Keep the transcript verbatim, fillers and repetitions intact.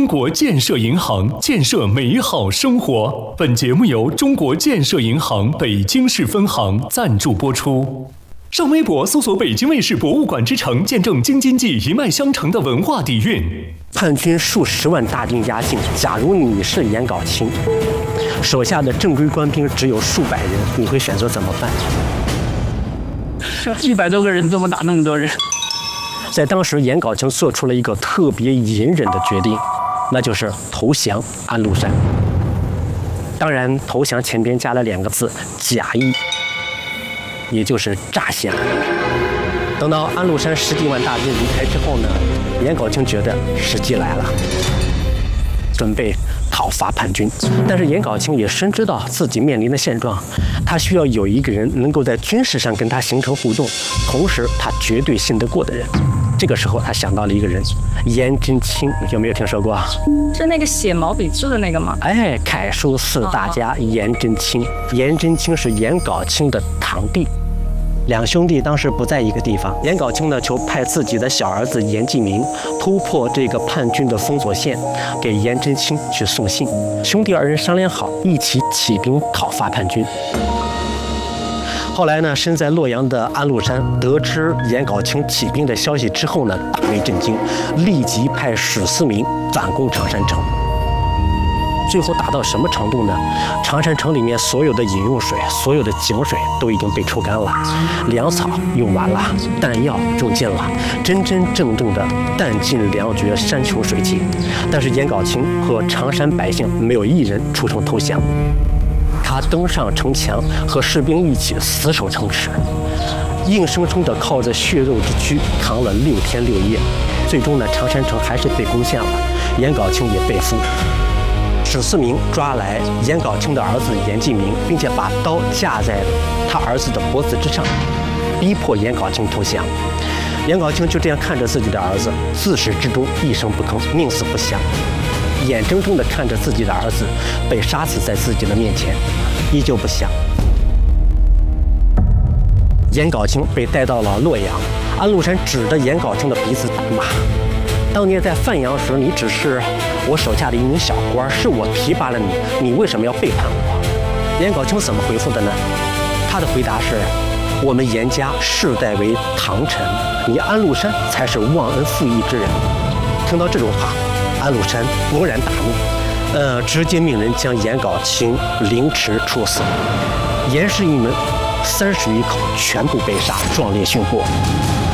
中国建设银行，建设美好生活。本节目由中国建设银行北京市分行赞助播出。上微博搜索北京卫视博物馆之城，见证京津冀一脉相承的文化底蕴。 叛军数十万大军压境，假如你是颜杲卿，手下的正规官兵只有数百人，你会选择怎么办？ 一百多个人怎么打那么多人？ 在当时，颜杲卿做出了一个特别隐忍的决定，那就是投降安禄山。当然，投降前边加了两个字“假意”，也就是诈降。等到安禄山十几万大军离开之后呢，颜杲卿觉得时机来了，准备讨伐叛军。但是颜杲卿也深知道自己面临的现状，他需要有一个人能够在军事上跟他形成互动，同时他绝对信得过的人。这个时候他想到了一个人，颜真卿，有没有听说过？ 是那个写毛笔字的那个吗？ 哎，楷书四大家颜真卿。颜真卿是颜杲卿的堂弟，两兄弟当时不在一个地方。颜杲卿呢，就派自己的小儿子颜季明突破这个叛军的封锁线，给颜真卿去送信。兄弟二人商量好，一起起兵讨伐叛军。后来呢，身在洛阳的安禄山得知颜杲卿起兵的消息之后呢，大为震惊，立即派史思明反攻常山城。最后打到什么程度呢？常山城里面所有的饮用水、所有的井水都已经被抽干了，粮草用完了，弹药用尽了，真真正正的弹尽粮绝、山穷水尽。但是颜杲卿和常山百姓没有一人出城投降。他登上城墙，和士兵一起死守城池，硬生生地靠着血肉之躯扛了六天六夜。最终呢，常山城还是被攻陷了，颜杲卿也被俘。史思明抓来颜杲卿的儿子颜季明，并且把刀架在他儿子的脖子之上，逼迫颜杲卿投降。颜杲卿就这样看着自己的儿子，自始至终一声不吭，宁死不降。眼睁睁地看着自己的儿子被杀死在自己的面前，依旧不降。颜杲卿被带到了洛阳，安禄山指着颜杲卿的鼻子大骂：“当年在范阳时，你只是我手下的一名小官，是我提拔了你，你为什么要背叛我？”颜杲卿怎么回复的呢？他的回答是：“我们颜家世代为堂臣，你安禄山才是忘恩负义之人。”听到这种话，安禄山勃然大怒，呃，直接命人将颜杲卿凌迟处死。颜氏一门三十余口全部被杀，壮烈殉国。